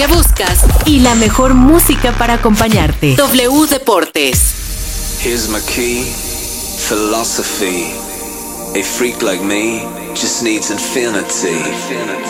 que buscas y la mejor música para acompañarte. W Deportes. Here's my key, philosophy. A freak like me just needs infinity.